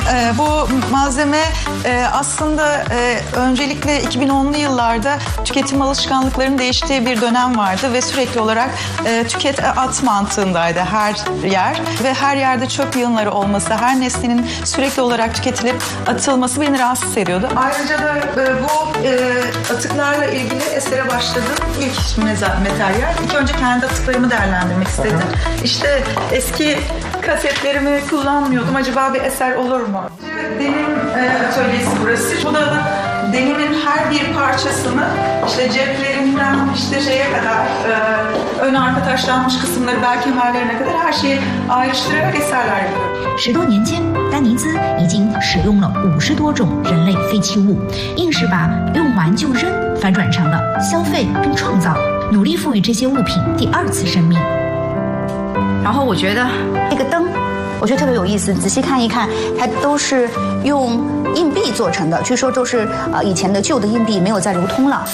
Bu malzeme aslında öncelikle 2010'lu yıllarda tüketim alışkanlıklarının değiştiği bir dönem vardı ve sürekli olarak tüket at mantığındaydı her yer ve her yerde çöp yığınları olması, her nesnenin sürekli olarak tüketilip atılması beni rahatsız ediyordu. Ayrıca da bu atıklarla ilgili esere başladım. İlk materyal. İlk önce kendi atıklarımı değerlendirmek istedim. İşte eski kasetlerimi kullanmıyordum. Acaba bir eser olur mu? Denim atölyesi burası. Bu da denimin her bir parçasını işte ceplerinden işte şeye kadar ön arka taşlanmış kısımları belki kemerlerine kadar her şeyi ayrıştırarak eserler yapıyorum. 10多年间，丹尼兹已经使用了50多种人类废弃物，硬是把用完就扔反转成了消费并创造，努力赋予这些物品第二次生命。 然后我觉得这个灯，我觉得特别有意思，仔细看一看，它都是用硬币做成的，据说都是以前的旧的硬币没有再流通了。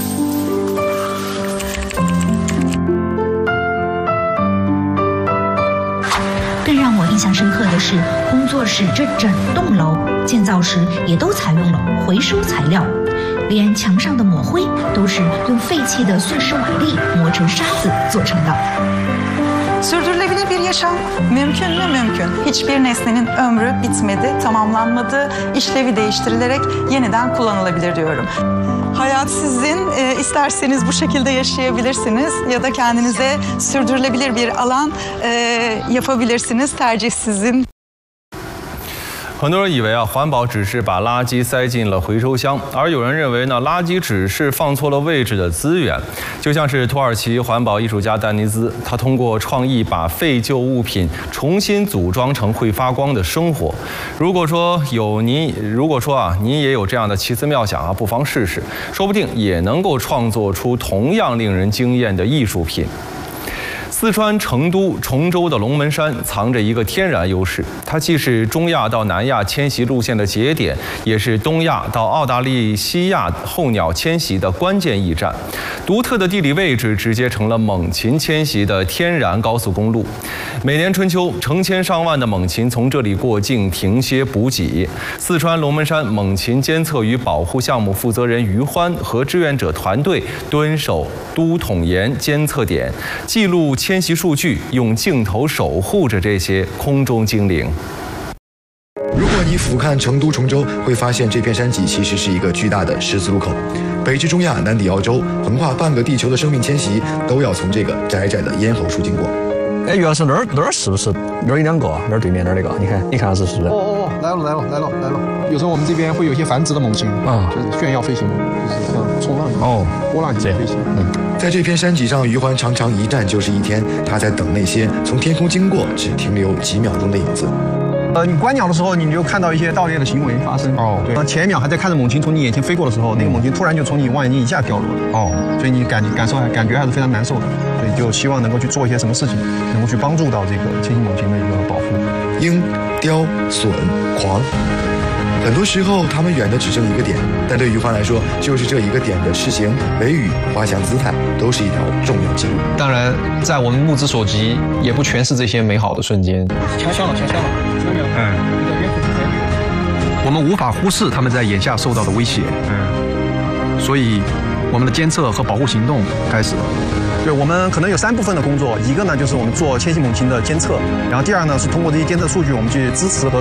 更让我印象深刻的是，工作室这整栋楼建造时也都采用了回收材料，连墙上的抹灰都是用废弃的碎石瓦砾磨成沙子做成的。 Sürdürülebilir bir yaşam mümkün mü? Mümkün. Hiçbir nesnenin ömrü bitmedi, tamamlanmadı, işlevi değiştirilerek yeniden kullanılabilir diyorum. Hayat sizin, isterseniz bu şekilde yaşayabilirsiniz ya da kendinize sürdürülebilir bir alan yapabilirsiniz, tercih sizin. 很多人以为环保只是把垃圾塞进了回收箱，而有人认为呢，垃圾只是放错了位置的资源。就像是土耳其环保艺术家丹尼兹，他通过创意把废旧物品重新组装成会发光的生活。如果说你也有这样的奇思妙想不妨试试，说不定也能够创作出同样令人惊艳的艺术品。 四川成都崇州的龙门山藏着一个天然优势，它既是中亚到南亚迁徙路线的节点，也是东亚到澳大利西亚候鸟迁徙的关键驿站。独特的地理位置直接成了猛禽迁徙的天然高速公路。每年春秋，成千上万的猛禽从这里过境停歇补给。四川龙门山猛禽监测与保护项目负责人于欢和志愿者团队蹲守都统岩监测点，记录 迁徙数据，用镜头守护着这些空中精灵。 如果你俯瞰成都崇州，会发现这片山脊其实是一个巨大的十字路口。北至中亚，南抵澳洲，横跨半个地球的生命迁徙，都要从这个窄窄的咽喉处经过。 哎，于老师，那儿是不是那儿有两个？那儿对面那儿那个，你看是不是？ 哦，来了。有时候我们这边会有一些繁殖的猛禽啊，就是炫耀飞行，就是冲浪波浪形飞行。 在这片山脊上，于欢常常一站就是一天，他在等那些从天空经过只停留几秒钟的影子。 你观鸟的时候，你就看到一些盗猎的行为发生。对。前一秒还在看着猛禽从你眼前飞过的时候，那个猛禽突然就从你望远镜以下掉落了。所以你感觉还是非常难受的。所以就希望能够去做一些什么事情，能够去帮助到这个迁徙猛禽的一个保护。 鹰、雕、隼、狂，很多时候它们远的只剩一个点，但对于欢来说，就是这一个点的翅形、尾羽、滑翔姿态，都是一条重要记录。 当然，在我们目之所及，也不全是这些美好的瞬间。 强效了。 我们无法忽视他们在眼下受到的威胁。所以我们的监测和保护行动开始了。 对，我们可能有3部分的工作，一个呢就是我们做迁徙猛禽的监测，然后第二呢是通过这些监测数据，我们去支持和